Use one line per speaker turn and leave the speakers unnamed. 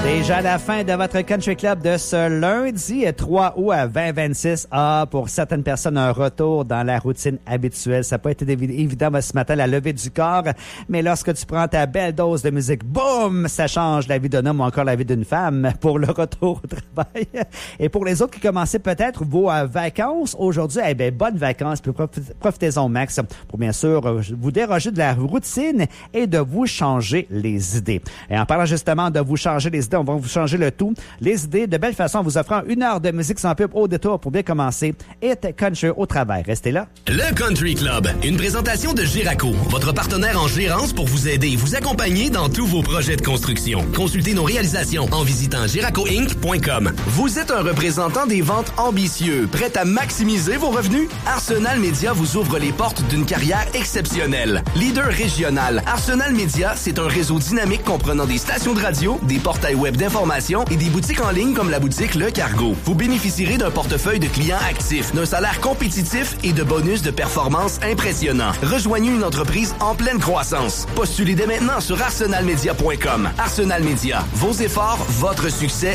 Déjà à la fin de votre Country Club de ce lundi 3 août à 2026. Pour certaines personnes, un retour dans la routine habituelle. Ça n'a pas été évident ce matin, la levée du corps, mais lorsque tu prends ta belle dose de musique, boum, ça change la vie d'un homme ou encore la vie d'une femme pour le retour au travail. Et pour les autres qui commençaient peut-être vos vacances aujourd'hui, eh bien, bonnes vacances, puis profitez-en max pour bien sûr vous déroger de la routine et de vous changer les idées. Et en parlant justement de vous changer les idées, on va vous changer le tout. Les idées de belle façon en vous offrant 1 heure de musique sans pub au détour pour bien commencer. Et Country au travail. Restez là.
Le Country Club, une présentation de Giraco, votre partenaire en gérance pour vous aider et vous accompagner dans tous vos projets de construction. Consultez nos réalisations en visitant giracoinc.com. Vous êtes un représentant des ventes ambitieux, prêt à maximiser vos revenus? Arsenal Media vous ouvre les portes d'une carrière exceptionnelle. Leader régional, Arsenal Media, c'est un réseau dynamique comprenant des stations de radio, des portails web d'information et des boutiques en ligne comme la boutique Le Cargo. Vous bénéficierez d'un portefeuille de clients actifs, d'un salaire compétitif et de bonus de performance impressionnants. Rejoignez une entreprise en pleine croissance. Postulez dès maintenant sur arsenalmedia.com. Arsenal Media, vos efforts, votre succès.